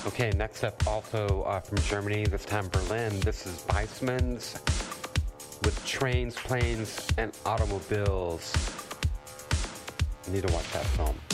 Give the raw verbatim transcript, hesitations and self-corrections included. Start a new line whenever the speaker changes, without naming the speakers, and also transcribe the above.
Okay, next up, also uh, from Germany, this time Berlin. This is Weissman's with Trains, Planes, and Automobiles. You need to watch that film.